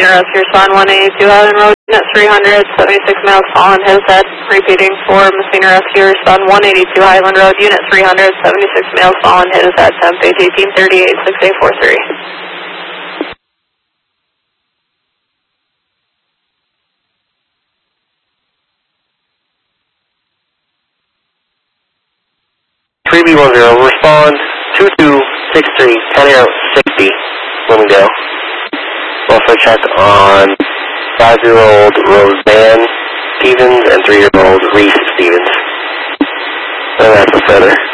Messina Rescue, respond 182 Highland Road, unit 300, 76 miles fallen, his head. Repeating for Messina Rescue, respond 182 Highland Road, unit 300, 76 miles fallen, his head, temp 1838, 6843. B10, respond 2263, county route 60, Bloomingdale. Also check on 5-year-old Roseanne Stevens and 3-year-old Reese Stevens. And that's a feather.